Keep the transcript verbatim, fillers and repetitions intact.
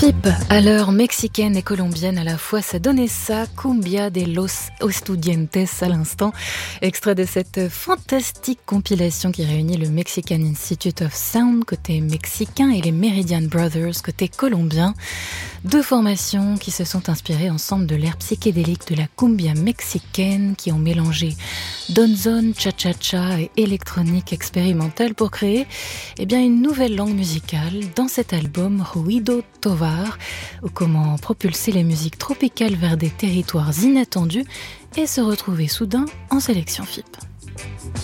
F I P, à l'heure mexicaine et colombienne à la fois, ça donnait ça, Cumbia de los Estudiantes à l'instant, extrait de cette fantastique compilation qui réunit le Mexican Institute of Sound côté mexicain et les Meridian Brothers côté colombien. Deux formations qui se sont inspirées ensemble de l'ère psychédélique de la cumbia mexicaine, qui ont mélangé donzón, cha-cha-cha et électronique expérimentale pour créer eh bien, une nouvelle langue musicale dans cet album Ruido Tovar, ou comment propulser les musiques tropicales vers des territoires inattendus et se retrouver soudain en sélection F I P.